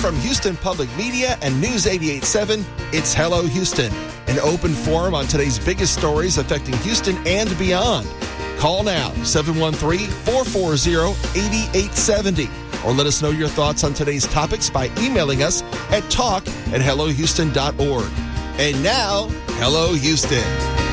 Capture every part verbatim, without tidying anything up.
From Houston Public Media and News eighty-eight point seven, it's Hello Houston, an open forum on today's biggest stories affecting Houston and beyond. Call now, seven one three, four four zero, eight eight seven zero, or let us know your thoughts on today's topics by emailing us at talk at hello houston dot org. And now, Hello Houston.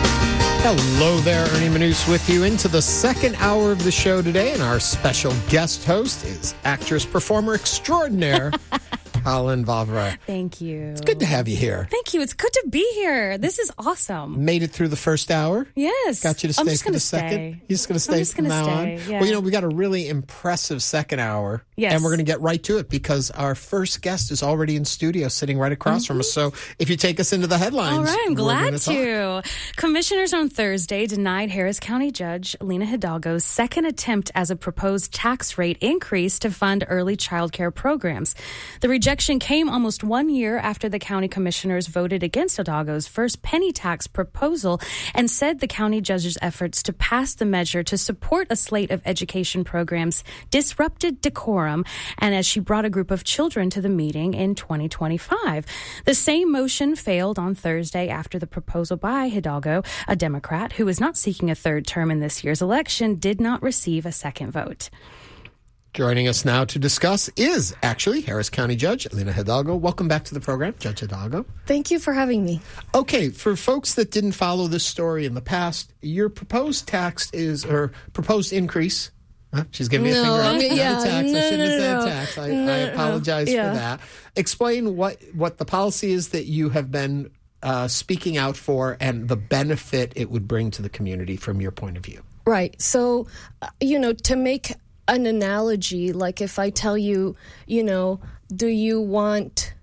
Hello there, Ernie Manous with you into the second hour of the show today, and our special guest host is actress, performer extraordinaire, Colin Vavra. Thank you. It's good to have you here. Thank you. It's good to be here. This is awesome. Made it through the first hour. Yes. Got you to I'm stay just for the stay. second. You're just going to stay I'm just from gonna now stay, on. yeah. Well, you know, we got a really impressive second hour. Yes. And we're going to get right to it because our first guest is already in studio, sitting right across mm-hmm. from us. So if you take us into the headlines. All right, I'm glad to. Commissioners on Thursday denied Harris County Judge Lina Hidalgo's second attempt as a proposed tax rate increase to fund early child care programs. The rejection came almost one year after the county commissioners voted against Hidalgo's first penny tax proposal and said the county judge's efforts to pass the measure to support a slate of education programs disrupted decorum, and as she brought a group of children to the meeting in twenty twenty-five. The same motion failed on Thursday after the proposal by Hidalgo, a Democrat who is not seeking a third term in this year's election, did not receive a second vote. Joining us now to discuss is actually Harris County Judge Lina Hidalgo. Welcome back to the program, Judge Hidalgo. Thank you for having me. Okay, for folks that didn't follow this story in the past, your proposed tax is, or proposed increase. Huh? She's giving me no, a finger up. I mean, yeah, Not a tax. no, I shouldn't no, have said no, tax. I, no, I apologize no. Yeah. for that. Explain what, what the policy is that you have been uh, speaking out for and the benefit it would bring to the community from your point of view. Right. So, uh, you know, to make an analogy, like if I tell you, you know, do you want,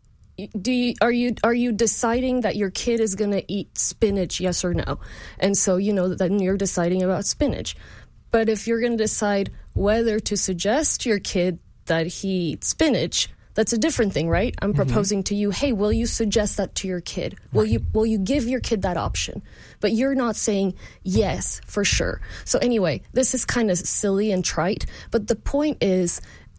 do you, are you, are you deciding that your kid is going to eat spinach, yes or no? And so, you know, then you're deciding about spinach. But if you're going to decide whether to suggest to your kid that he eat spinach, that's a different thing, right? I'm mm-hmm. proposing to you, hey, will you suggest that to your kid? Will right. you will you give your kid that option? But you're not saying yes, for sure. So anyway, this is kind of silly and trite, but the point is,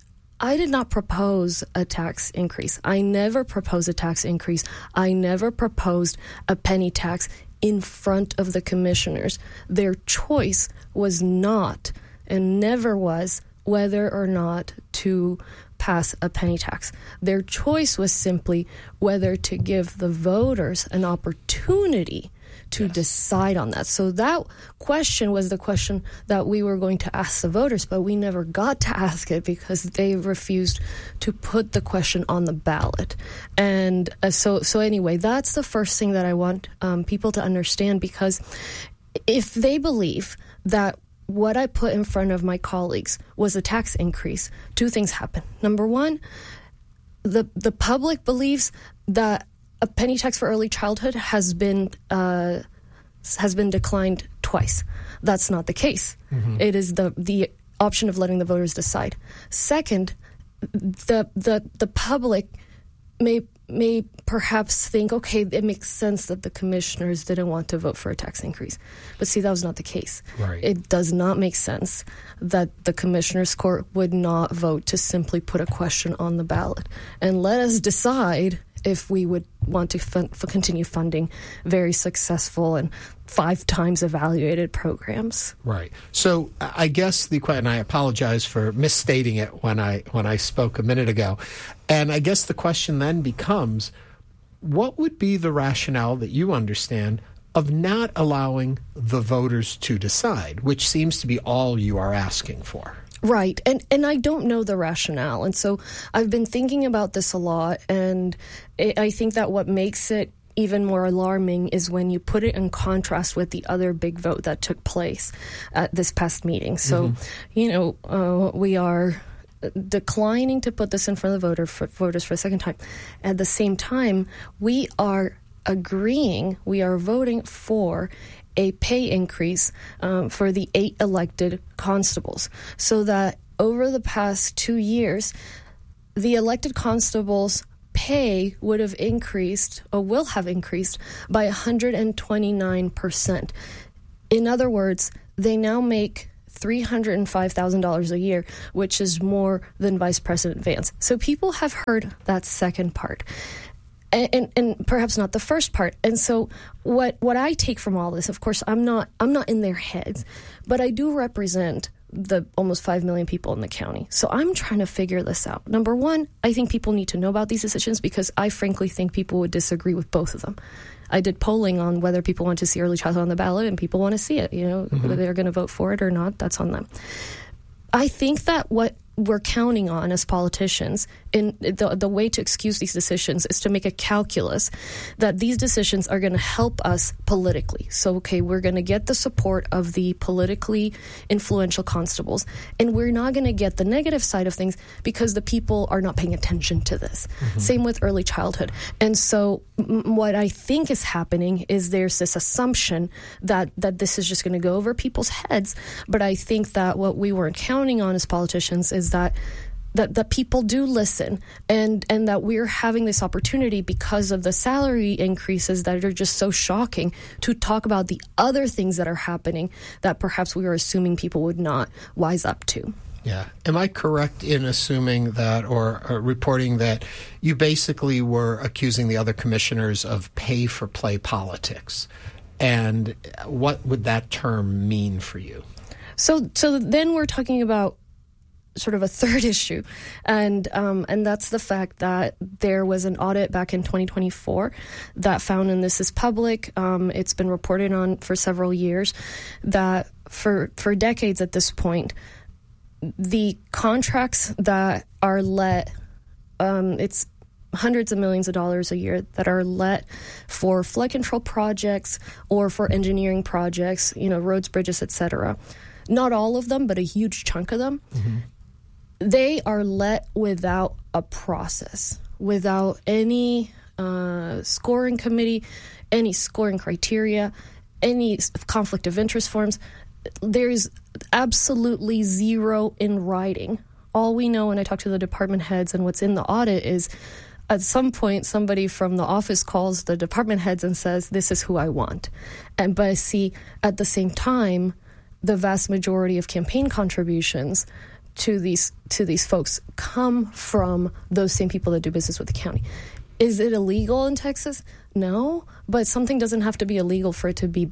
I did not propose a tax increase. I never proposed a tax increase. I never proposed a penny tax in front of the commissioners. Their choice was not and never was whether or not to pass a penny tax. Their choice was simply whether to give the voters an opportunity to yes. decide on that. So that question was the question that we were going to ask the voters, but we never got to ask it because they refused to put the question on the ballot. And uh, so, so anyway, that's the first thing that I want um, people to understand, because if they believe that what I put in front of my colleagues was a tax increase, two things happen. Number one, the the public believes that a penny tax for early childhood has been uh, has been declined twice. That's not the case. Mm-hmm. It is the the option of letting the voters decide. Second, the the the public may may perhaps think, okay, it makes sense that the commissioners didn't want to vote for a tax increase. But see, that was not the case. Right. It does not make sense that the commissioners' court would not vote to simply put a question on the ballot and let us decide if we would want to fund, continue funding very successful and five times evaluated programs. Right. So I guess the question, and I apologize for misstating it when I when I spoke a minute ago, and I guess the question then becomes, what would be the rationale that you understand of not allowing the voters to decide, which seems to be all you are asking for? Right. And and I don't know the rationale. And so I've been thinking about this a lot. And it, I think that what makes it even more alarming is when you put it in contrast with the other big vote that took place at this past meeting. So, mm-hmm. you know, uh, we are declining to put this in front of the voter for, voters for a second time. At the same time, we are agreeing, we are voting for a pay increase um, for the eight elected constables, so that over the past two years, the elected constables' pay would have increased, or will have increased, by one hundred twenty-nine percent. In other words, they now make three hundred five thousand dollars a year, which is more than Vice President Vance. So people have heard that second part. And, and, and perhaps not the first part. And so what what I take from all this, of course, I'm not I'm not in their heads, but I do represent the almost five million people in the county. So I'm trying to figure this out. Number one, I think people need to know about these decisions because I frankly think people would disagree with both of them. I did polling on whether people want to see early childhood on the ballot, and people want to see it. You know, mm-hmm. whether they're going to vote for it or not, that's on them. I think that what we're counting on as politicians, in the the way to excuse these decisions is to make a calculus that these decisions are going to help us politically. So, okay, we're going to get the support of the politically influential constables, and we're not going to get the negative side of things because the people are not paying attention to this. Mm-hmm. Same with early childhood. And so m- what I think is happening is there's this assumption that, that this is just going to go over people's heads. But I think that what we weren't counting on as politicians is that that that people do listen, and and that we're having this opportunity because of the salary increases that are just so shocking to talk about the other things that are happening that perhaps we were assuming people would not wise up to. Yeah. Am I correct in assuming that or, or reporting that you basically were accusing the other commissioners of pay-for-play politics? And what would that term mean for you? So so then we're talking about sort of a third issue, and um, and that's the fact that there was an audit back in twenty twenty-four that found, and this is public, um, it's been reported on for several years, that for for decades at this point, the contracts that are let, um, it's hundreds of millions of dollars a year that are let for flood control projects or for engineering projects, you know, roads, bridges, et cetera. Not all of them, but a huge chunk of them. Mm-hmm. They are let without a process, without any uh, scoring committee, any scoring criteria, any conflict of interest forms. There's absolutely zero in writing. All we know when I talk to the department heads and what's in the audit is at some point somebody from the office calls the department heads and says, this is who I want. And but see, at the same time, the vast majority of campaign contributions to these to these folks come from those same people that do business with the county. Is it illegal in Texas? No, but something doesn't have to be illegal for it to be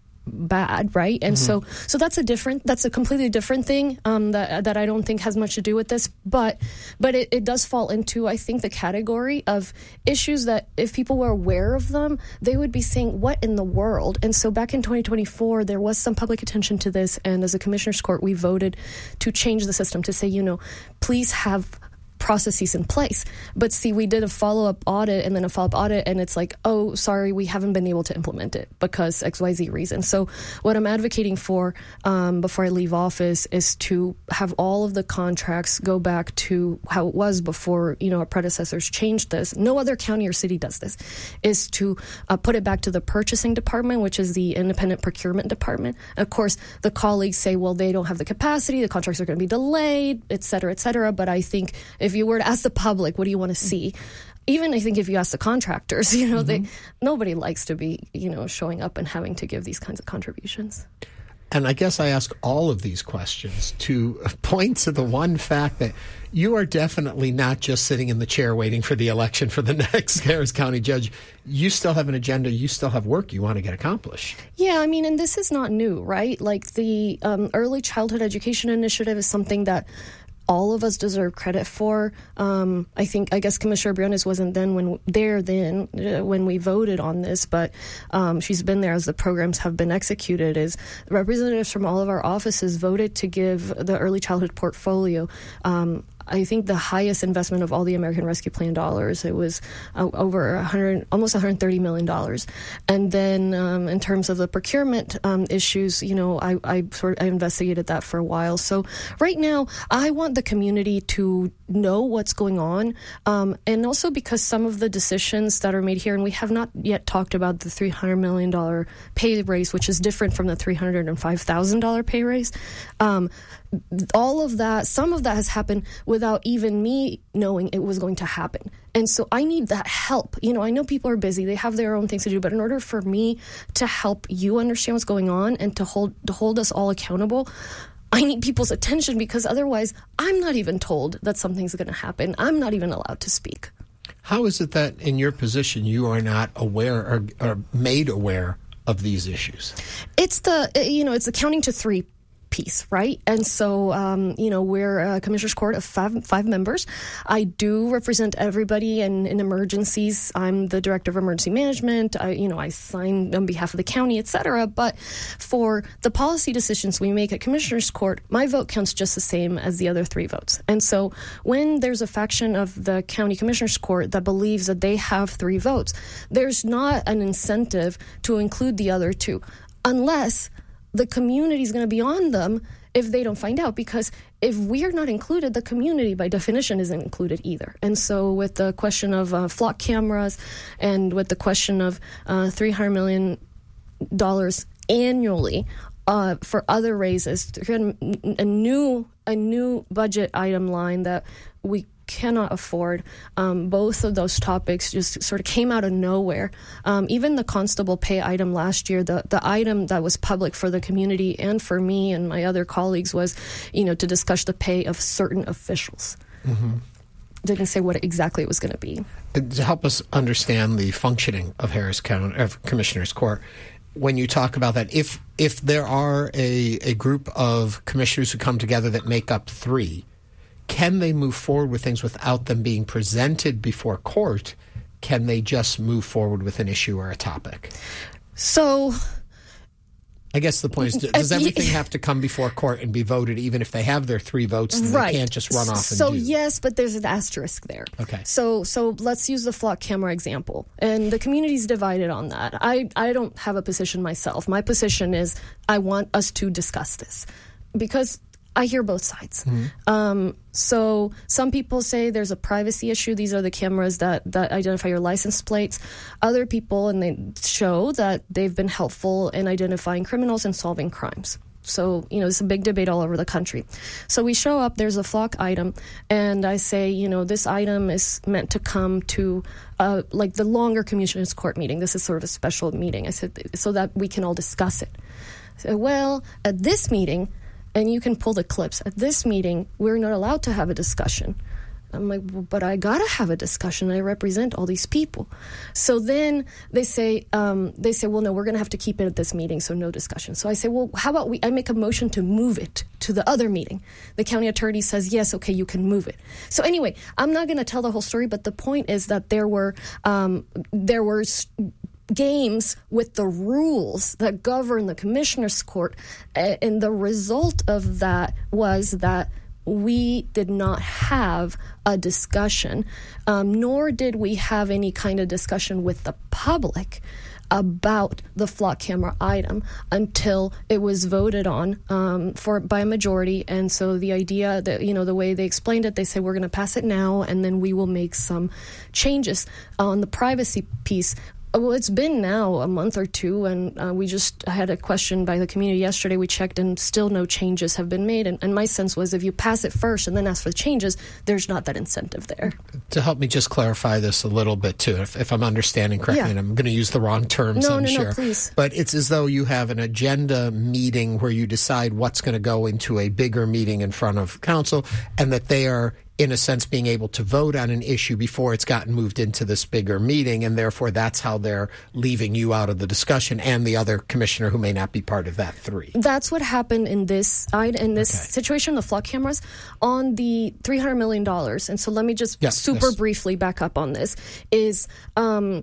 bad, right? And mm-hmm. so so that's a different that's a completely different thing um, that that I don't think has much to do with this, but but it, it does fall into, I think, the category of issues that if people were aware of them, they would be saying, what in the world? And so back in twenty twenty-four, there was some public attention to this, and as a commissioner's court, we voted to change the system to say, you know, please have processes in place. But see, we did a follow-up audit and then a follow-up audit, and it's like, oh, sorry, we haven't been able to implement it because X Y Z reason. So what I'm advocating for um, before I leave office is to have all of the contracts go back to how it was before, you know, our predecessors changed this. No other county or city does this, is to uh, put it back to the purchasing department, which is the independent procurement department. Of course, the colleagues say, well, they don't have the capacity, the contracts are going to be delayed, et cetera, et cetera. But I think if you were to ask the public, what do you want to see? Even I think if you ask the contractors, you know, mm-hmm. they nobody likes to be, you know, showing up and having to give these kinds of contributions. And I guess I ask all of these questions to point to the one fact that you are definitely not just sitting in the chair waiting for the election for the next Harris County judge. You still have an agenda. You still have work you want to get accomplished. Yeah, I mean, and this is not new, right? Like the um, Early Childhood Education Initiative is something that all of us deserve credit for. Um, I think, I guess Commissioner Briones wasn't then when there then uh, when we voted on this, but um, she's been there as the programs have been executed. Is representatives from all of our offices voted to give the early childhood portfolio um, I think the highest investment of all the American Rescue Plan dollars. It was uh, over one hundred, almost one hundred thirty million dollars. And then um, in terms of the procurement um, issues, you know, I, I sort of I investigated that for a while. So right now, I want the community to know what's going on, um, and also because some of the decisions that are made here, and we have not yet talked about the three hundred million dollars pay raise, which is different from the three hundred five thousand dollars pay raise. Um, all of that, some of that has happened without even me knowing it was going to happen. And so I need that help. You know, I know people are busy, they have their own things to do, but in order for me to help you understand what's going on and to hold to hold us all accountable, I need people's attention because otherwise I'm not even told that something's going to happen. I'm not even allowed to speak. How is it that in your position you are not aware or, or made aware of these issues? It's the, you know, it's the counting to three piece, right? And so, um, you know, we're a commissioner's court of five, five members. I do represent everybody in, in emergencies. I'm the director of emergency management. I, you know, I sign on behalf of the county, et cetera. But for the policy decisions we make at commissioner's court, my vote counts just the same as the other three votes. And so when there's a faction of the county commissioner's court that believes that they have three votes, there's not an incentive to include the other two, unless the community is going to be on them if they don't find out, because if we're not included, the community by definition isn't included either. And so with the question of uh, flock cameras and with the question of uh, three hundred million dollars annually uh, for other raises, a new a new budget item line that we cannot afford. Um, both of those topics just sort of came out of nowhere. Um, even the constable pay item last year, the, the item that was public for the community and for me and my other colleagues was, you know, to discuss the pay of certain officials. Mm-hmm. Didn't say what exactly it was going to be. To help us understand the functioning of Harris County of Commissioner's Court, when you talk about that, if if there are a, a group of commissioners who come together that make up three, can they move forward with things without them being presented before court? Can they just move forward with an issue or a topic? So, I guess the point is, does everything have to come before court and be voted, even if they have their three votes? Right. They can't just run off and so, do? So, yes, but there's an asterisk there. Okay. So, so let's use the flock camera example. And the community's divided on that. I, I don't have a position myself. My position is I want us to discuss this because I hear both sides. Mm-hmm. Um, so some people say there's a privacy issue. These are the cameras that, that identify your license plates. Other people, and they show that they've been helpful in identifying criminals and solving crimes. So, you know, it's a big debate all over the country. So we show up, there's a flock item, and I say, you know, this item is meant to come to, uh, like, the longer commissioner's court meeting. This is sort of a special meeting. I said, so that we can all discuss it. I said, well, at this meeting, and you can pull the clips. At this meeting, we're not allowed to have a discussion. I'm like, well, but I gotta have a discussion. I represent all these people. So then they say, um, they say, well, no, we're gonna have to keep it at this meeting, so no discussion. So I say, well, how about we? I make a motion to move it to the other meeting. The county attorney says, yes, okay, you can move it. So anyway, I'm not gonna tell the whole story, but the point is that there were um, there were. St- games with the rules that govern the commissioner's court, and the result of that was that we did not have a discussion, um, nor did we have any kind of discussion with the public about the flock camera item until it was voted on um, for by a majority. And so the idea that, you know, the way they explained it, they say we're going to pass it now and then we will make some changes on the privacy piece. Well, it's been now a month or two, and uh, we just had a question by the community yesterday. We checked, and still no changes have been made. And, and my sense was if you pass it first and then ask for the changes, there's not that incentive there. To help me just clarify this a little bit, too, if, if I'm understanding correctly, yeah. and I'm going to use the wrong terms, no, I'm no, sure. No, please. But it's as though you have an agenda meeting where you decide what's going to go into a bigger meeting in front of council, and that they are, in a sense, being able to vote on an issue before it's gotten moved into this bigger meeting, and therefore that's how they're leaving you out of the discussion and the other commissioner who may not be part of that three. That's what happened in this in this okay. situation, the flock cameras, on the three hundred million dollars. And so let me just yes, super yes. briefly back up on this, is um,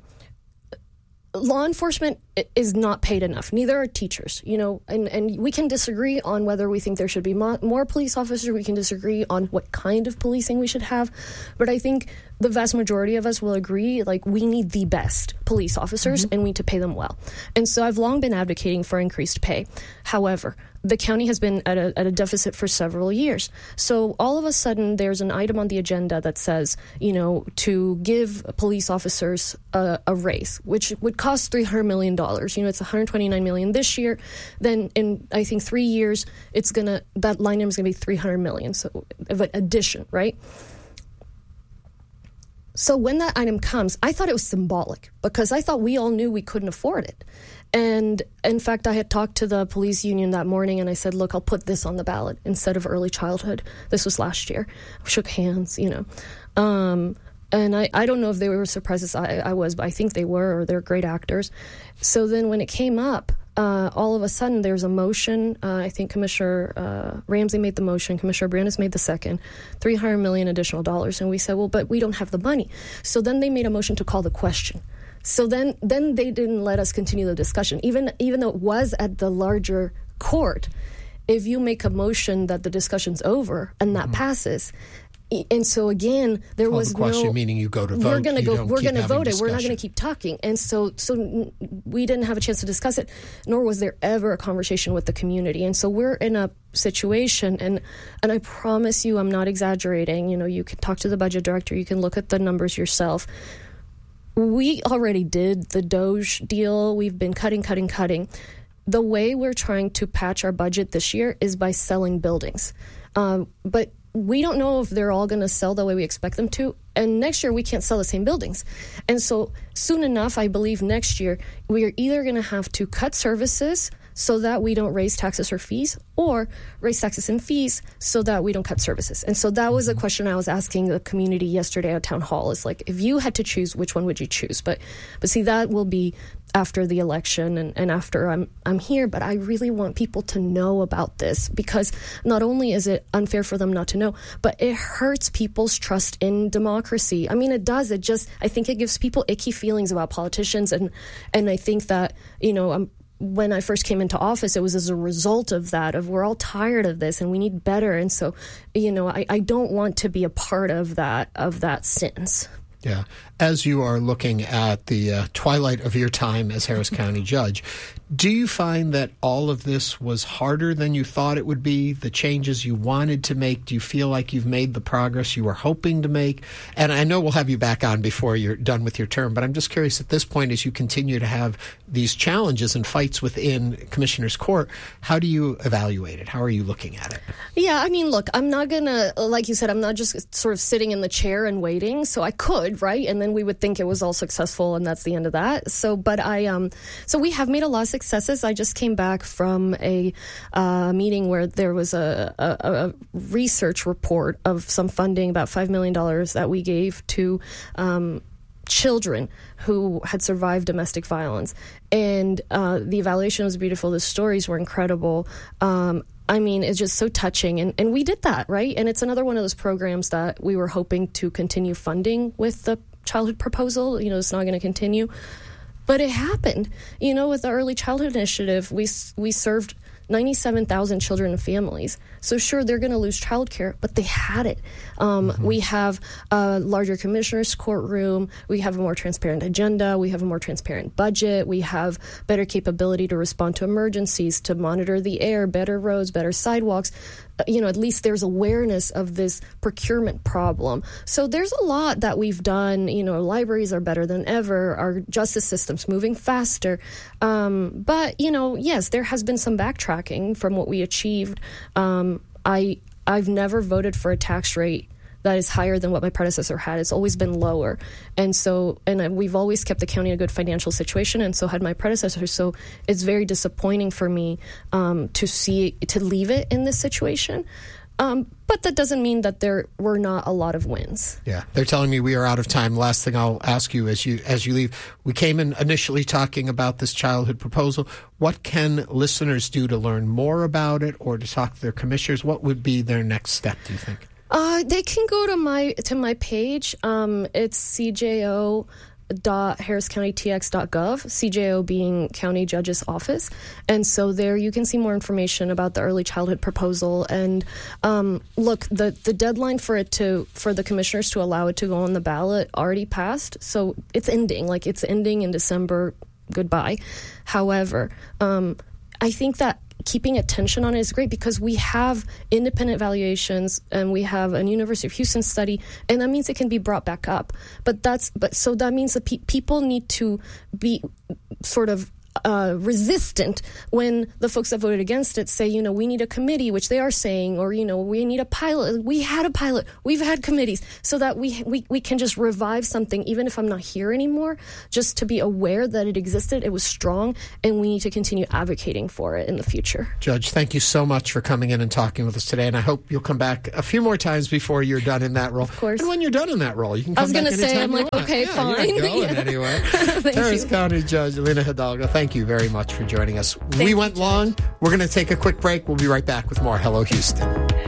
law enforcement is not paid enough. Neither are teachers, you know, and, and we can disagree on whether we think there should be mo- more police officers. We can disagree on what kind of policing we should have. But I think the vast majority of us will agree, like, we need the best police officers mm-hmm. and we need to pay them well. And so I've long been advocating for increased pay. However, the county has been at a, at a deficit for several years. So all of a sudden, there's an item on the agenda that says, you know, to give police officers a, a raise, which would cost three hundred million dollars. You know, it's one hundred twenty-nine million dollars this year. Then in, I think, three years, it's going to, that line item is going to be three hundred million dollars. So of an addition, right? So when that item comes, I thought it was symbolic because I thought we all knew we couldn't afford it. And in fact, I had talked to the police union that morning and I said, look, I'll put this on the ballot instead of early childhood. This was last year. We shook hands, you know. Um, and I, I don't know if they were surprised as I, I was, but I think they were, or they're great actors. So then when it came up, uh, all of a sudden there's a motion. Uh, I think Commissioner uh, Ramsey made the motion. Commissioner Brandis made the second. three hundred million additional dollars. And we said, well, but we don't have the money. So then they made a motion to call the question. So then, then they didn't let us continue the discussion, even even though it was at the larger court. If you make a motion that the discussion's over and that mm-hmm. passes, and so again, there Call was the question, no. Meaning you go to vote. We're going to go. We're going to vote it. Discussion. We're not going to keep talking. And so, so we didn't have a chance to discuss it. Nor was there ever a conversation with the community. And so we're in a situation, and and I promise you, I'm not exaggerating. You know, you can talk to the budget director. You can look at the numbers yourself. We already did the Doge deal. We've been cutting, cutting, cutting. The way we're trying to patch our budget this year is by selling buildings. Um, but we don't know if they're all going to sell the way we expect them to. And next year, we can't sell the same buildings. And so soon enough, I believe next year, we are either going to have to cut services so that we don't raise taxes or fees, or raise taxes and fees so that we don't cut services. And so that was a question I was asking the community yesterday at town hall, is like, if you had to choose, which one would you choose? But but see, that will be after the election and, and after I'm I'm here. But I really want people to know about this, because not only is it unfair for them not to know, but it hurts people's trust in democracy. I mean, it does. It just, I think it gives people icky feelings about politicians. And, and I think that, you know, I'm, when I first came into office, it was as a result of that, of we're all tired of this and we need better. And so, you know, I, I don't want to be a part of that, of that sentence. Yeah. As you are looking at the uh, twilight of your time as Harris County Judge, do you find that all of this was harder than you thought it would be? The changes you wanted to make, do you feel like you've made the progress you were hoping to make? And I know we'll have you back on before you're done with your term, but I'm just curious at this point, as you continue to have these challenges and fights within Commissioner's Court, how do you evaluate it? How are you looking at it? Yeah, I mean, look, I'm not going to, like you said, I'm not just sort of sitting in the chair and waiting. So I could, right? And then we would think it was all successful and that's the end of that. So, but I, um, so we have made a lot of successes. I just came back from a uh, meeting where there was a, a, a research report of some funding, about five million dollars that we gave to um, children who had survived domestic violence. And uh, the evaluation was beautiful. The stories were incredible. Um, I mean, it's just so touching. And, and we did that, right? And it's another one of those programs that we were hoping to continue funding with the childhood proposal. You know, it's not going to continue. But it happened. You know, with the Early Childhood Initiative, we we served ninety-seven thousand children and families. So sure, they're going to lose childcare, but they had it. Um, mm-hmm. We have a larger commissioner's courtroom. We have a more transparent agenda. We have a more transparent budget. We have better capability to respond to emergencies, to monitor the air, better roads, better sidewalks. Uh, you know, at least there's awareness of this procurement problem. So there's a lot that we've done. You know, libraries are better than ever. Our justice system's moving faster. Um, but, you know, yes, there has been some backtracking from what we achieved. Um, I, I've never voted for a tax rate that is higher than what my predecessor had. It's always been lower. And so, and we've always kept the county in a good financial situation, and so had my predecessor. So it's very disappointing for me um, to see, to leave it in this situation. Um, but that doesn't mean that there were not a lot of wins. Yeah, they're telling me we are out of time. Last thing I'll ask you as you as you leave, we came in initially talking about this childhood proposal. What can listeners do to learn more about it or to talk to their commissioners? What would be their next step, do you think? Uh, they can go to my to my page. Um, it's C J O dot harris county t x dot gov, C J O being County Judge's Office. And so there you can see more information about the early childhood proposal. And um, look, the, the deadline for it to for the commissioners to allow it to go on the ballot already passed. So it's ending, like it's ending in December. Goodbye. However, um, I think that keeping attention on it is great because we have independent evaluations and we have a University of Houston study, and that means it can be brought back up. But that's but so that means that pe- people need to be sort of uh, resistant when the folks that voted against it say, you know, we need a committee, which they are saying, or, you know, we need a pilot. We had a pilot. We've had committees, so that we, we, we can just revive something, even if I'm not here anymore, just to be aware that it existed, it was strong, and we need to continue advocating for it in the future. Judge, thank you so much for coming in and talking with us today, and I hope you'll come back a few more times before you're done in that role. Of course. And when you're done in that role, you can come I was back going to say, I'm anytime you like, want. okay, Yeah, fine. You're not going Yeah. anywhere. Thank Harris you. County Judge Lina Hidalgo, thank you very much for joining us. Thank we you, went Judge. long. We're going to take a quick break. We'll be right back with more Hello Houston.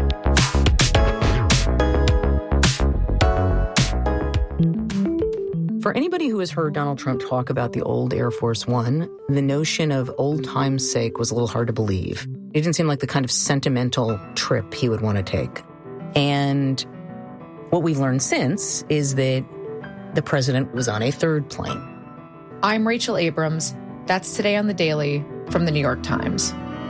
For anybody who has heard Donald Trump talk about the old Air Force One, the notion of old time's sake was a little hard to believe. It didn't seem like the kind of sentimental trip he would want to take. And what we've learned since is that the president was on a third plane. I'm Rachel Abrams. That's Today on the Daily from the New York Times.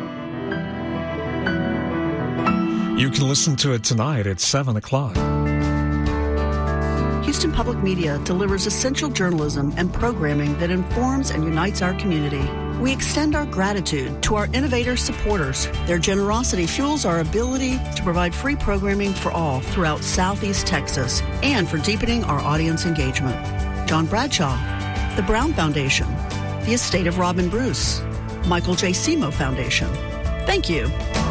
You can listen to it tonight at seven o'clock. Houston Public Media delivers essential journalism and programming that informs and unites our community. We extend our gratitude to our innovator supporters. Their generosity fuels our ability to provide free programming for all throughout Southeast Texas and for deepening our audience engagement. John Bradshaw, the Brown Foundation, the estate of Robin Bruce, Michael J. Simo Foundation. Thank you.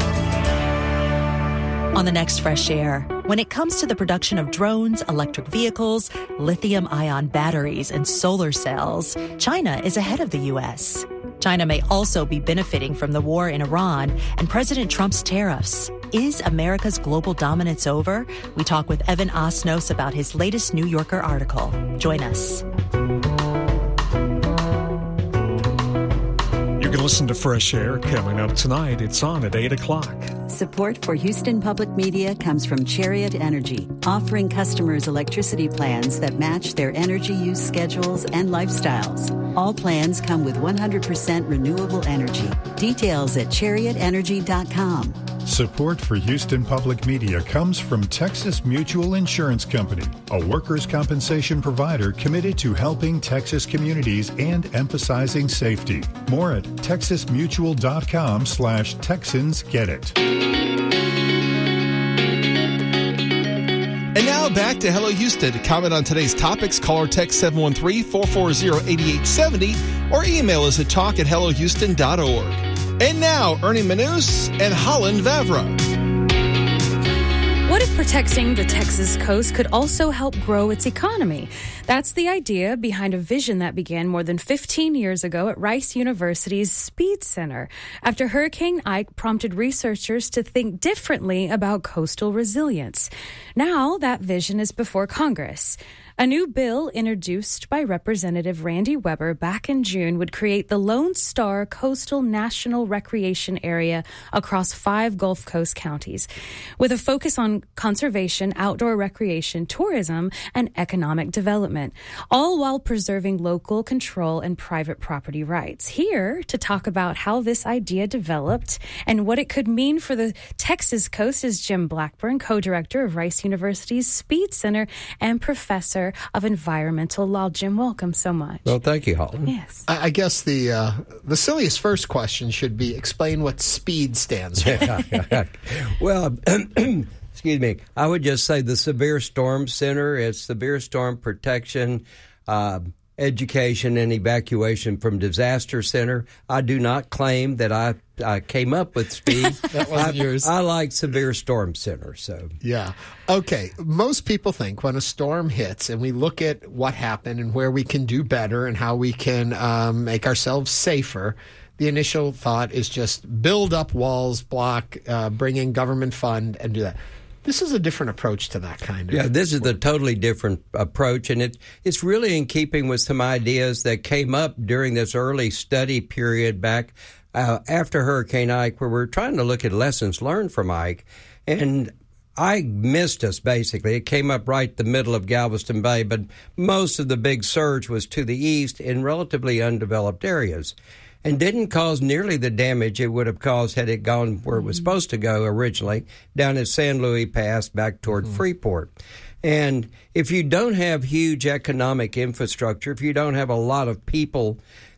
On the next Fresh Air, when it comes to the production of drones, electric vehicles, lithium-ion batteries, and solar cells, China is ahead of the U S. China may also be benefiting from the war in Iran and President Trump's tariffs. Is America's global dominance over? We talk with Evan Osnos about his latest New Yorker article. Join us. You can listen to Fresh Air coming up tonight. It's on at eight o'clock. Support for Houston Public Media comes from Chariot Energy, offering customers electricity plans that match their energy use schedules and lifestyles. All plans come with one hundred percent renewable energy. Details at chariot energy dot com. Support for Houston Public Media comes from Texas Mutual Insurance Company, a workers' compensation provider committed to helping Texas communities and emphasizing safety. More at texas mutual dot com slash Texans Get It. And now back to Hello Houston. To comment on today's topics, call or text seven one three, four four zero, eight eight seven zero or email us at talk at hello houston dot org. And now, Ernie Manous and Holland Vavra. What if protecting the Texas coast could also help grow its economy? That's the idea behind a vision that began more than fifteen years ago at Rice University's Speed Center, after Hurricane Ike prompted researchers to think differently about coastal resilience. Now that vision is before Congress. A new bill introduced by Representative Randy Weber back in June would create the Lone Star Coastal National Recreation Area across five Gulf Coast counties, with a focus on conservation, outdoor recreation, tourism, and economic development, all while preserving local control and private property rights. Here to talk about how this idea developed and what it could mean for the Texas coast is Jim Blackburn, co-director of Rice University's Speed Center and professor of environmental law. Jim, welcome so much. Well, thank you, Holland. Yes. I, I guess the uh, the silliest first question should be explain what SPEED stands for. Well, excuse me. I would just say the Severe Storm Center. It's Severe Storm Protection, uh, Education, and Evacuation from Disaster Center. I do not claim that I, I came up with SPEED. That wasn't I, yours. I like Severe Storm Center. So Yeah. Okay. Most people think when a storm hits and we look at what happened and where we can do better and how we can um, make ourselves safer, the initial thought is just build up walls, block, uh, bring in government fund, and do that. This is a different approach to that kind of Yeah, this is work. a totally different approach, and it it's really in keeping with some ideas that came up during this early study period back uh, after Hurricane Ike, where we're trying to look at lessons learned from Ike. And Ike missed us, basically. It came up right the middle of Galveston Bay, but most of the big surge was to the east in relatively undeveloped areas, and didn't cause nearly the damage it would have caused had it gone where it was supposed to go originally, down at San Luis Pass back toward mm-hmm. Freeport. And if you don't have huge economic infrastructure, if you don't have a lot of people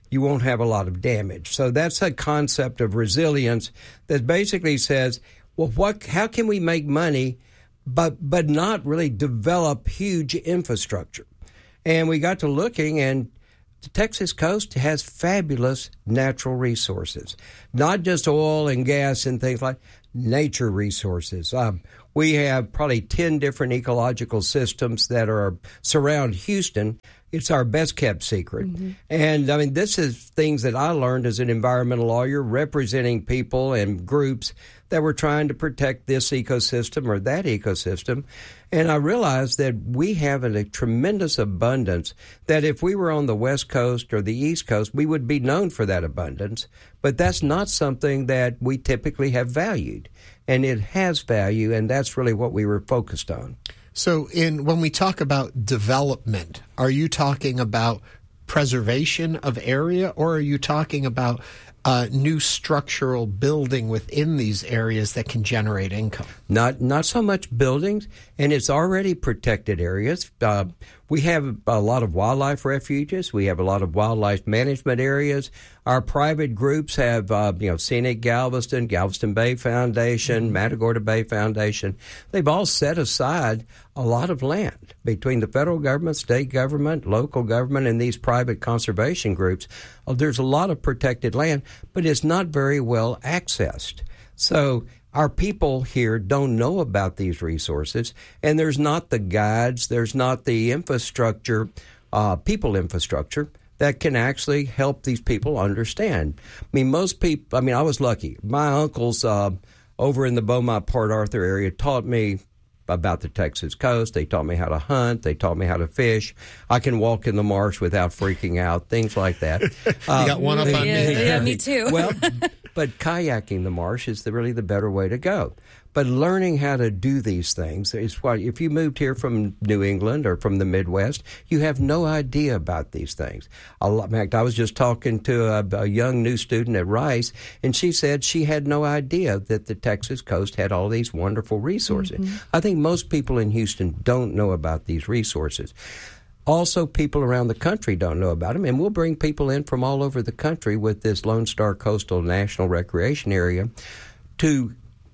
you won't have a lot of damage. So that's a concept of resilience that basically says, well, what? How can we make money but but not really develop huge infrastructure? And we got to looking, and the Texas coast has fabulous natural resources, not just oil and gas and things like nature resources. Um, we have probably ten different ecological systems that are surround Houston. It's our best kept secret. Mm-hmm. And I mean, this is things that I learned as an environmental lawyer representing people and groups that were trying to protect this ecosystem or that ecosystem. And I realized that we have a tremendous abundance that if we were on the West Coast or the East Coast, we would be known for that abundance. But that's not something that we typically have valued. And it has value, and that's really what we were focused on. So in when we talk about development, are you talking about preservation of area, or are you talking about uh, new structural building within these areas that can generate income? Not not so much buildings, and it's already protected areas. Uh, we have a lot of wildlife refuges. We have a lot of wildlife management areas. Our private groups have, uh, you know, Scenic Galveston, Galveston Bay Foundation, Matagorda Bay Foundation. They've all set aside a lot of land between the federal government, state government, local government, and these private conservation groups. Uh, there's a lot of protected land, but it's not very well accessed. So our people here don't know about these resources, and there's not the guides, there's not the infrastructure, uh, people infrastructure, that can actually help these people understand. I mean, most people, I mean, I was lucky. My uncles uh, over in the Beaumont, Port Arthur area taught me about the Texas coast. They taught me how to hunt. They taught me how to fish. I can walk in the marsh without freaking out, things like that. you um, got one up on yeah, me. Yeah, me too. Well, but kayaking the marsh is the, really the better way to go. But learning how to do these things is why, if you moved here from New England or from the Midwest, you have no idea about these things. In fact, I was just talking to a, a young new student at Rice, and she said she had no idea that the Texas coast had all these wonderful resources. Mm-hmm. I think most people in Houston don't know about these resources. Also, people around the country don't know about them, and we'll bring people in from all over the country with this Lone Star Coastal National Recreation Area to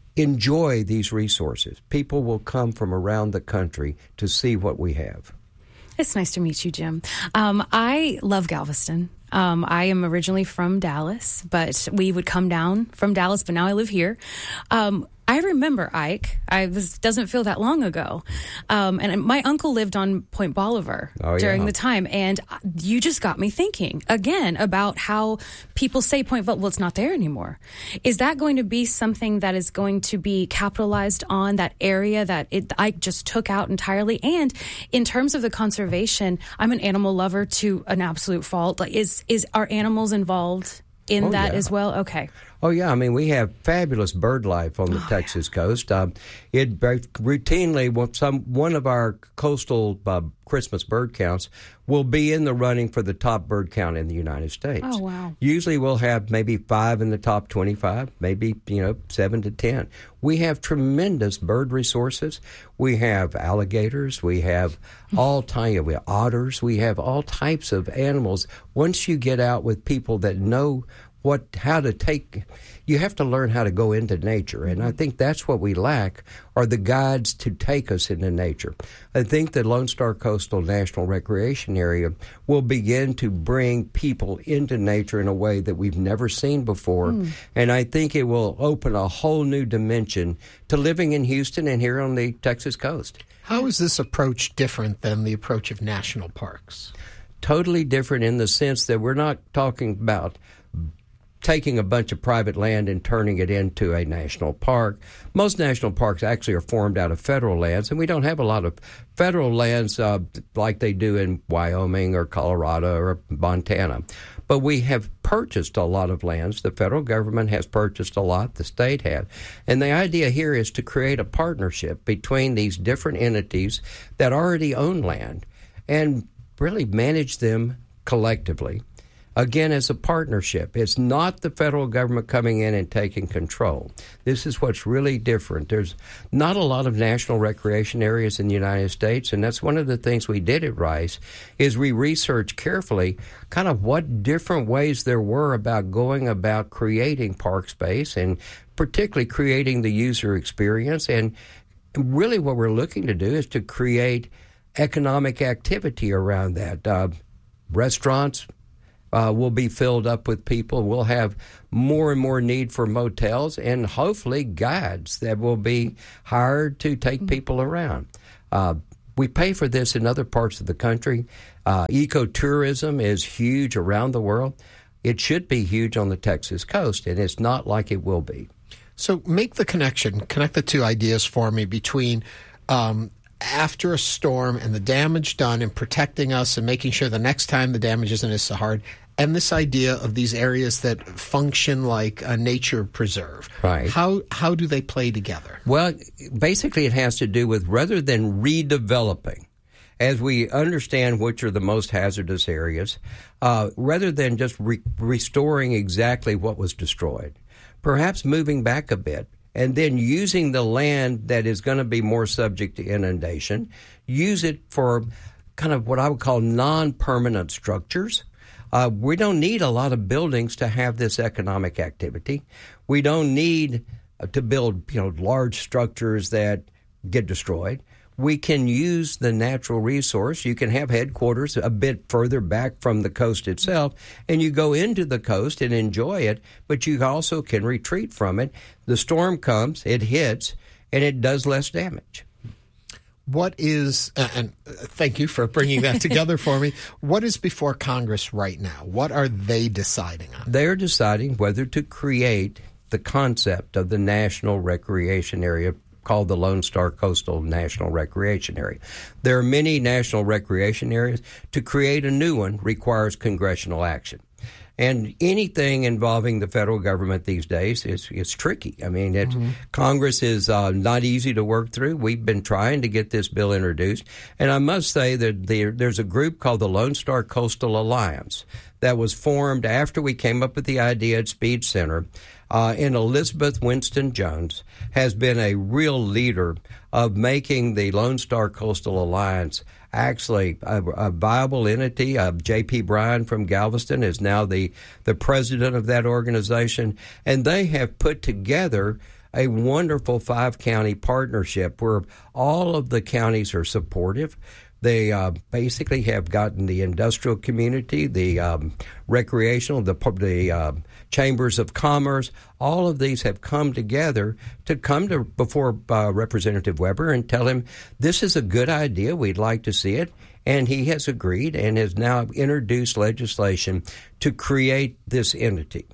enjoy these resources. People will come from around the country to see what we have. It's nice to meet you, Jim. Um, I love Galveston. Um, I am originally from Dallas, but we would come down from Dallas, but now I live here. Um, I remember Ike. I this doesn't feel that long ago, um, and my uncle lived on Point Bolivar oh, during yeah. the time. And you just got me thinking again about how people say Point Bolivar. Well, it's not there anymore. Is that going to be something that is going to be capitalized on, that area that it, Ike just took out entirely? And in terms of the conservation, I'm an animal lover to an absolute fault. Like, is is are animals involved in oh, that yeah. as well? Okay. Oh, yeah. I mean, we have fabulous bird life on the oh, Texas yeah. coast. Um, it routinely, some one of our coastal uh, Christmas bird counts will be in the running for the top bird count in the United States. Oh, wow. Usually we'll have maybe five in the top twenty-five, maybe, you know, seven to ten. We have tremendous bird resources. We have alligators. We have all types of otters. We have all types of animals. Once you get out with people that know what, how to take, you have to learn how to go into nature. And I think that's what we lack, are the guides to take us into nature. I think the Lone Star Coastal National Recreation Area will begin to bring people into nature in a way that we've never seen before. Mm. And I think it will open a whole new dimension to living in Houston and here on the Texas coast. How is this approach different than the approach of national parks? Totally different in the sense that we're not talking about taking a bunch of private land and turning it into a national park. Most national parks actually are formed out of federal lands, and we don't have a lot of federal lands uh, like they do in Wyoming or Colorado or Montana. But we have purchased a lot of lands. The federal government has purchased a lot. The state had. And the idea here is to create a partnership between these different entities that already own land and really manage them collectively. again, as a partnership. It's not the federal government coming in and taking control. This is what's really different. There's not a lot of national recreation areas in the United States, and that's one of the things we did at Rice, is we researched carefully kind of what different ways there were about going about creating park space and particularly creating the user experience. And really what we're looking to do is to create economic activity around that. Uh, restaurants, Uh, will be filled up with people. We'll have more and more need for motels and hopefully guides that will be hired to take people around. Uh, we pay for this in other parts of the country. Uh, ecotourism is huge around the world. It should be huge on the Texas coast, and it's not like it will be. So make the connection, connect the two ideas for me between um, after a storm and the damage done and protecting us and making sure the next time the damage isn't as so hard, and this idea of these areas that function like a nature preserve. Right. How how do they play together? Well, basically it has to do with, rather than redeveloping, as we understand which are the most hazardous areas, uh, rather than just re- restoring exactly what was destroyed, perhaps moving back a bit, and then using the land that is going to be more subject to inundation, use it for kind of what I would call non-permanent structures. Uh, we don't need a lot of buildings to have this economic activity. We don't need uh, to build, you know, large structures that get destroyed. We can use the natural resource. You can have headquarters a bit further back from the coast itself, and you go into the coast and enjoy it, but you also can retreat from it. The storm comes, it hits, and it does less damage. What is, uh, and thank you for bringing that together for me, what is before Congress right now? What are they deciding on? They're deciding whether to create the concept of the National Recreation Area called the Lone Star Coastal National Recreation Area. There are many national recreation areas. To create a new one requires congressional action. And anything involving the federal government these days is, is tricky. I mean, it, mm-hmm. Congress is uh, not easy to work through. We've been trying to get this bill introduced. And I must say that the, there's a group called the Lone Star Coastal Alliance that was formed after we came up with the idea at Speed Center. Uh, and Elizabeth Winston Jones has been a real leader of making the Lone Star Coastal Alliance actually a, a viable entity. Uh, J P. Bryan from Galveston is now the, the president of that organization, and they have put together a wonderful five-county partnership where all of the counties are supportive. They uh, basically have gotten the industrial community, the um, recreational, the, the uh, chambers of commerce. All of these have come together to come to before uh, Representative Weber and tell him this is a good idea. We'd like to see it. And he has agreed and has now introduced legislation to create this entity.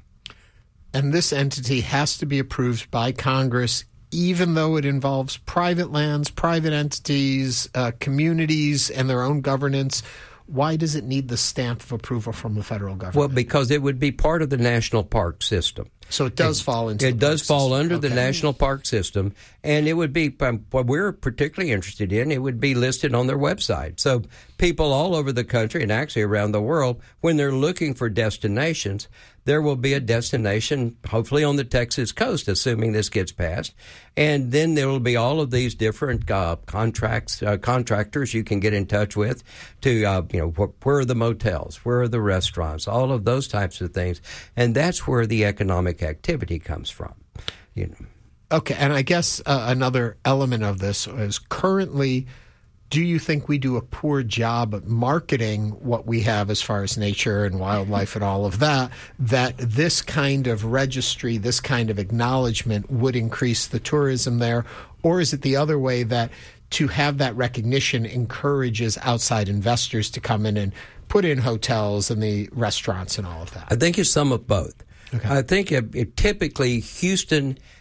And this entity has to be approved by Congress, even though it involves private lands, private entities, uh, communities, and their own governance. Why does it need the stamp of approval from the federal government? Well, because it would be part of the national park system. So it does it, fall into it the does park fall system. under okay. the national park system, and it would be um, what we're particularly interested in. It would be listed on their website, so people all over the country and actually around the world, when they're looking for destinations, there will be a destination, hopefully on the Texas coast, assuming this gets passed, and then there will be all of these different uh, contracts, uh, contractors you can get in touch with to, uh, you know, wh- where are the motels, where are the restaurants, all of those types of things, and that's where the economic activity comes from. You know. Okay, and I guess uh, another element of this is currently, do you think we do a poor job at marketing what we have as far as nature and wildlife and all of that, that this kind of registry, this kind of acknowledgement would increase the tourism there? Or is it the other way, that to have that recognition encourages outside investors to come in and put in hotels and the restaurants and all of that? I think it's some of both. Okay. I think it, it typically Houston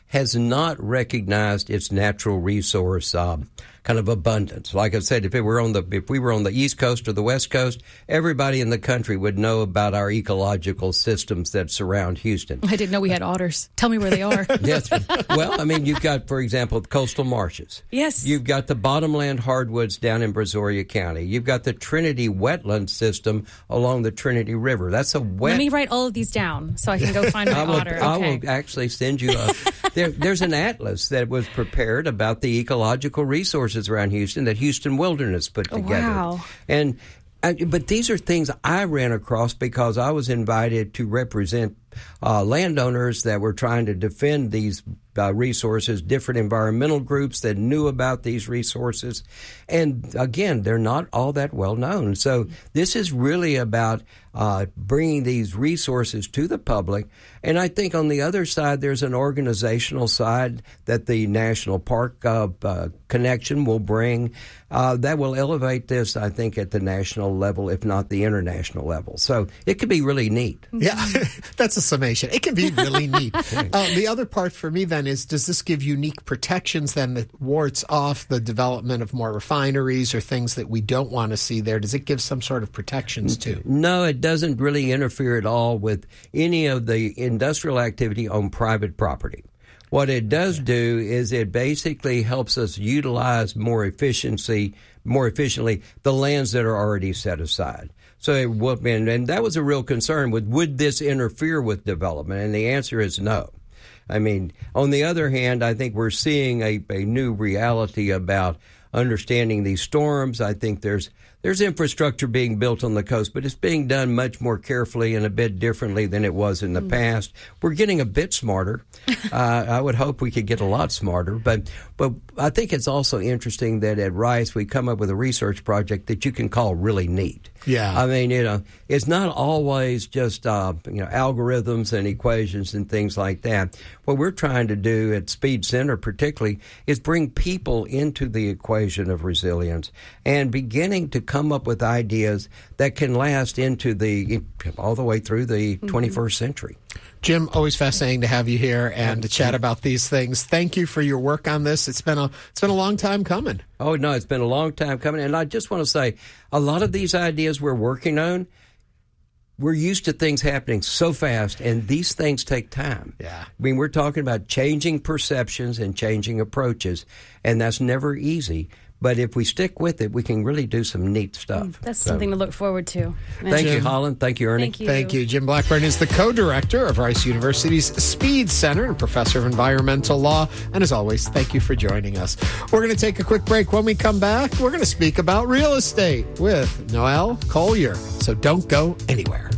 has not recognized its natural resource um, kind of abundance. Like I said, if it were on the if we were on the East Coast or the West Coast, everybody in the country would know about our ecological systems that surround Houston. I didn't know we had otters. Tell me where they are. Yes. Well, I mean, you've got, for example, coastal marshes. Yes. You've got the bottomland hardwoods down in Brazoria County. You've got the Trinity wetland system along the Trinity River. That's a wet. Let me write all of these down so I can go find my I will, otter. Okay. I will actually send you a. there, there's an atlas that was prepared about the ecological resources around Houston that Houston Wilderness put Oh, together. wow. And uh, but these are things I ran across because I was invited to represent uh, landowners that were trying to defend these uh, resources, different environmental groups that knew about these resources. And again, they're not all that well known. So this is really about uh, bringing these resources to the public. And I think on the other side, there's an organizational side that the National Park uh, uh, Connection will bring uh, that will elevate this, I think, at the national level, if not the international level. So it could be really neat. Yeah, that's a summation. It can be really neat. Uh, the other part for me then is, does this give unique protections then that wards off the development of more refineries or things that we don't want to see there? Does it give some sort of protections too? No, it doesn't really interfere at all with any of the industrial activity on private property. What it does do is it basically helps us utilize more efficiency, more efficiently the lands that are already set aside. So, it will, and, and that was a real concern with, would this interfere with development? And the answer is no. I mean, on the other hand, I think we're seeing a, a new reality about understanding these storms. I think there's there's infrastructure being built on the coast, but it's being done much more carefully and a bit differently than it was in the mm. past. We're getting a bit smarter. uh, I would hope we could get a lot smarter, but but I think it's also interesting that at Rice we come up with a research project that you can call really neat. Yeah. I mean, you know, it's not always just, uh, you know, algorithms and equations and things like that. What we're trying to do at Speed Center particularly is bring people into the equation of resilience and beginning to come up with ideas that can last into the, all the way through the mm-hmm. twenty-first century. Jim, always fascinating to have you here and to chat about these things. Thank you for your work on this. It's been a it's been a long time coming. Oh, no, it's been a long time coming. And I just want to say, a lot of these ideas we're working on, we're used to things happening so fast, and these things take time. Yeah. I mean, we're talking about changing perceptions and changing approaches, and that's never easy. But if we stick with it, we can really do some neat stuff. That's so, something to look forward to. Thank Jim. you, Holland. Thank you, Ernie. Thank you. Thank you. Jim Blackburn is the co-director of Rice University's Speed Center and professor of environmental law. And as always, thank you for joining us. We're going to take a quick break. When we come back, we're going to speak about real estate with Noelle Collier. So don't go anywhere.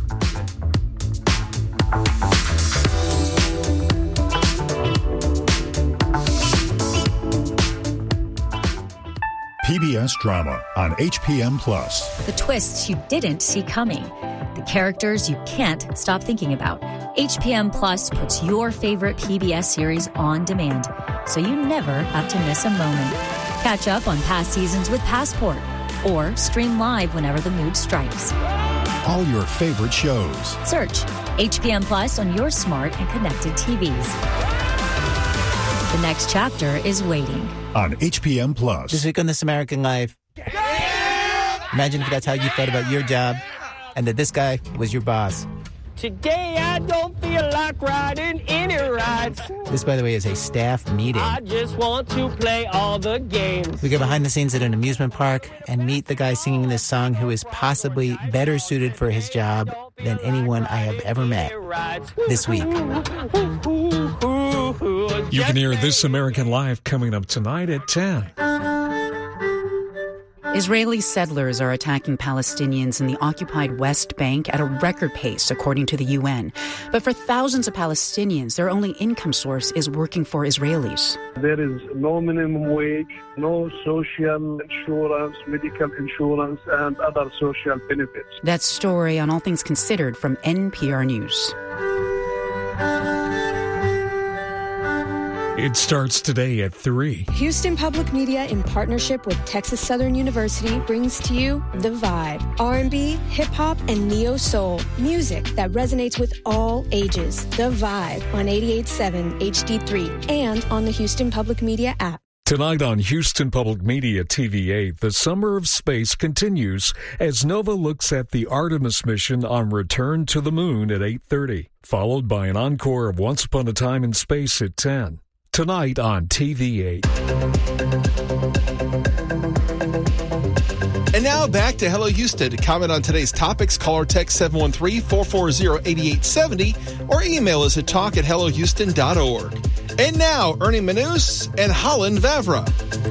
P B S drama on H P M Plus. The twists you didn't see coming. The characters you can't stop thinking about. H P M Plus puts your favorite P B S series on demand, so you never have to miss a moment. Catch up on past seasons with Passport, or stream live whenever the mood strikes. All your favorite shows. Search H P M Plus on your smart and connected T Vs. The next chapter is waiting. On H P M Plus. This week on This American Life. Imagine if that's how you felt about your job and that this guy was your boss. Today I don't feel like riding any rides. This, by the way, is a staff meeting. I just want to play all the games. We go behind the scenes at an amusement park and meet the guy singing this song who is possibly better suited for his job than anyone I have ever met. This week. You can hear This American Life coming up tonight at ten. Israeli settlers are attacking Palestinians in the occupied West Bank at a record pace, according to the U N. But for thousands of Palestinians, their only income source is working for Israelis. There is no minimum wage, no social insurance, medical insurance, and other social benefits. That story on All Things Considered from N P R News. It starts today at three. Houston Public Media, in partnership with Texas Southern University, brings to you The Vibe. R and B, hip-hop, and neo-soul. Music that resonates with all ages. The Vibe on eighty-eight point seven H D three and on the Houston Public Media app. Tonight on Houston Public Media T V eight, the Summer of Space continues as NOVA looks at the Artemis mission on return to the moon at eight thirty, followed by an encore of Once Upon a Time in Space at ten. Tonight on T V eight. And now back to Hello Houston. To comment on today's topics, call or text seven one three, four four zero, eight eight seven zero or email us at talk at hello houston dot org. And now, Ernie Manous and Holland Vavra.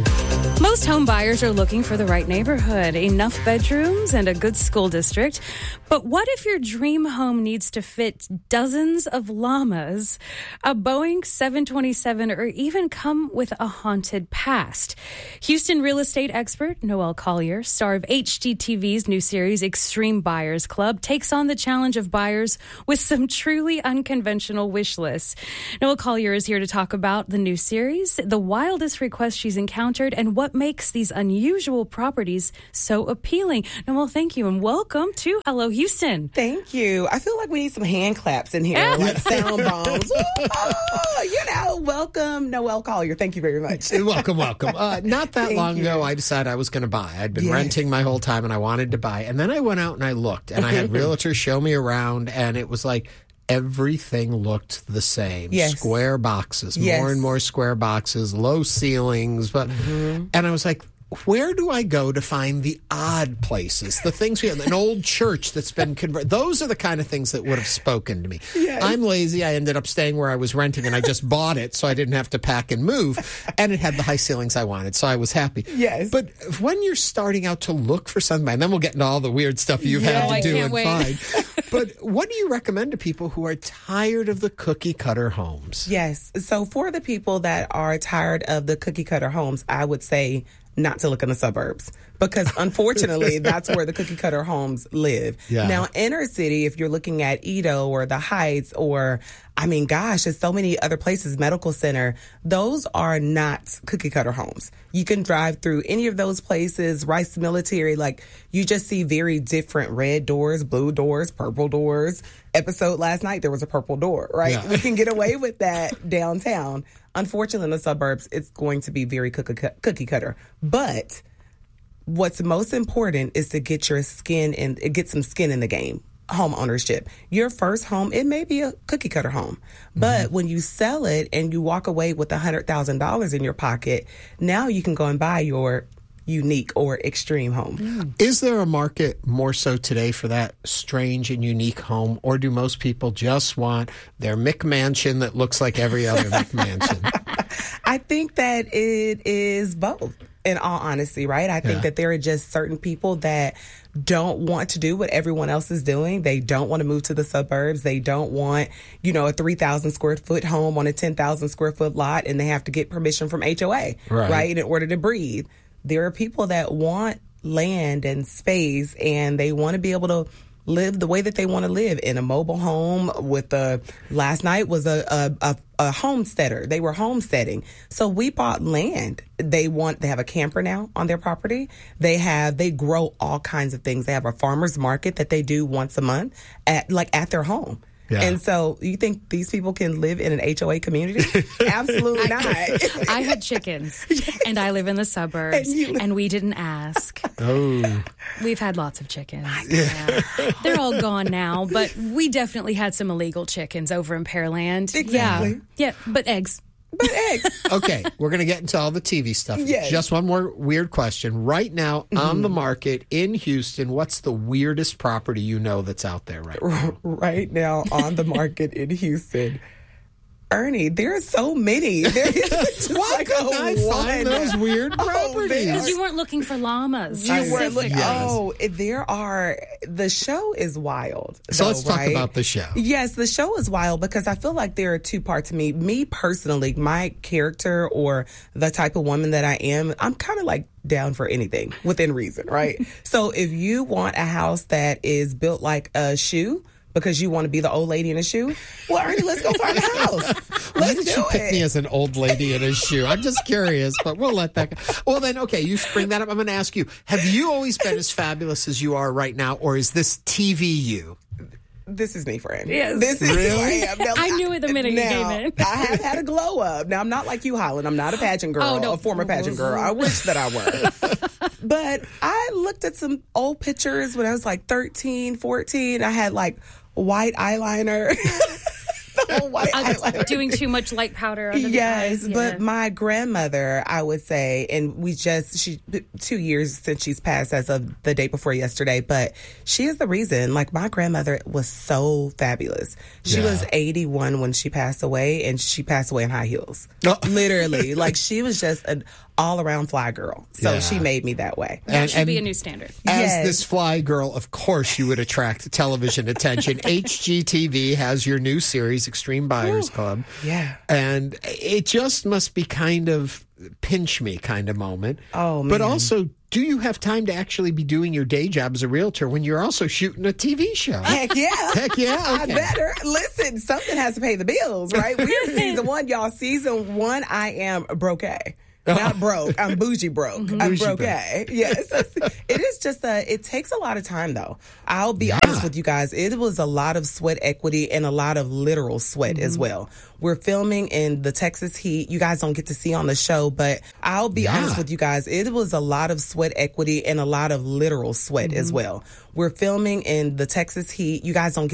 Most home buyers are looking for the right neighborhood, enough bedrooms, and a good school district. But what if your dream home needs to fit dozens of llamas, a Boeing seven twenty-seven, or even come with a haunted past? Houston real estate expert Noel Collier, star of H G T V's new series Extreme Buyers Club, takes on the challenge of buyers with some truly unconventional wish lists. Noel Collier is here to talk about the new series, the wildest requests she's encountered, and what makes these unusual properties so appealing. Noel, thank you, and welcome to Hello Houston. Thank you. I feel like we need some hand claps in here, like sound bombs. Oh, you know, welcome, Noel Collier. Thank you very much. welcome, welcome. Uh, not that Thank long you. ago, I decided I was going to buy. I'd been Yes. renting my whole time, and I wanted to buy. And then I went out and I looked, and I had realtors show me around, and it was like everything looked the same. Yes. Square boxes, Yes. more and more square boxes, low ceilings. But Mm-hmm. and I was like, where do I go to find the odd places? The things we have, an old church that's been converted. Those are the kind of things that would have spoken to me. Yes. I'm lazy. I ended up staying where I was renting, and I just bought it so I didn't have to pack and move. And it had the high ceilings I wanted, so I was happy. Yes. But when you're starting out to look for something, and then we'll get into all the weird stuff you've Yeah, had to I do can't and wait. find. But what do you recommend to people who are tired of the cookie cutter homes? Yes. So for the people that are tired of the cookie cutter homes, I would say not to look in the suburbs, because unfortunately that's where the cookie cutter homes live. Yeah. Now, inner city, if you're looking at Edo or the Heights, or I mean, gosh, there's so many other places, Medical Center, those are not cookie cutter homes. You can drive through any of those places, Rice Military, like you just see very different red doors, blue doors, purple doors. Episode last night, there was a purple door, right? Yeah. We can get away with that downtown. Unfortunately, in the suburbs, it's going to be very cookie, cookie cutter. But what's most important is to get your skin and get some skin in the game. Home ownership. Your first home, it may be a cookie cutter home, but mm-hmm. when you sell it and you walk away with one hundred thousand dollars in your pocket, now you can go and buy your unique or extreme home. Is there a market more so today for that strange and unique home, or do most people just want their McMansion that looks like every other McMansion? I think that it is both, in all honesty, right? I think Yeah. that there are just certain people that don't want to do what everyone else is doing. They don't want to move to the suburbs. They don't want, you know, a three thousand square foot home on a ten thousand square foot lot, and they have to get permission from H O A, Right. right, in order to breathe. There are people that want land and space, and they want to be able to live the way that they want to live in a mobile home with a, last night was a, a, a, a homesteader. They were homesteading. So we bought land. They want, they have a camper now on their property. They have, they grow all kinds of things. They have a farmer's market that they do once a month at, like at their home. Yeah. And so you think these people can live in an H O A community? Absolutely not. I had chickens, and I live in the suburbs, And you- and we didn't ask. Oh. We've had lots of chickens. Yeah. They're all gone now, but we definitely had some illegal chickens over in Pearland. Exactly. Yeah, yeah, but eggs. But eggs. Okay, we're going to get into all the T V stuff. Yes. Just one more weird question. Right now, on the market in Houston, what's the weirdest property you know that's out there right now? Right now on the market in Houston. Ernie, there are so many. There is just Why like couldn't a I one. find those weird Oh, properties? there Because you weren't looking for llamas. You were looking. Yes. Oh, there are. The show is wild. So though, let's talk right? about the show. Yes, the show is wild because I feel like there are two parts to me. Me personally, my character or the type of woman that I am, I'm kind of like down for anything within reason, right? So if you want a house that is built like a shoe, because you want to be the old lady in a shoe? Well, Ernie, let's go find a house. Why did you pick me as an old lady in a shoe? I'm just curious, but we'll let that go. Well, then, okay, you bring that up. I'm going to ask you, have you always been as fabulous as you are right now, or is this T V you? This is me, friend. Yes. This is really? who I am. Now, I knew it the minute now, you came in. I have had a glow up. Now, I'm not like you, Holland. I'm not a pageant girl, Oh, no. a former pageant girl. I wish that I were. But I looked at some old pictures when I was like thirteen, fourteen. I had like white eyeliner. White eyeliner. Doing too much light powder under the yes, eyes. Yeah. but my grandmother, I would say, and we just, she, two years since she's passed as of the day before yesterday, but she is the reason, like my grandmother was so fabulous. She Yeah. was eighty-one when she passed away, and she passed away in high heels. Oh. Literally. Like she was just an all-around fly girl. So Yeah. she made me that way. That And- should be and- a new standard. As Yes. this fly girl, of course, you would attract television attention. H G T V has your new series, Extreme Buyers Club. Yeah. And it just must be kind of pinch me kind of moment. Oh, man. But also, do you have time to actually be doing your day job as a realtor when you're also shooting a T V show? Heck yeah. Heck yeah. I Okay. better. Listen, something has to pay the bills, right? We're in season one, y'all. Season one, I am broke. Not broke. I'm bougie broke. I'm Bougie broke. broke. Yes. It is just a, it takes a lot of time though. I'll be honest with you guys. It was a lot of sweat equity and a lot of literal sweat Mm-hmm. as well. We're filming in the Texas heat. You guys don't get to see on the show, but I'll be Yeah. honest with you guys. It was a lot of sweat equity and a lot of literal sweat Mm-hmm. as well. We're filming in the Texas heat. You guys don't get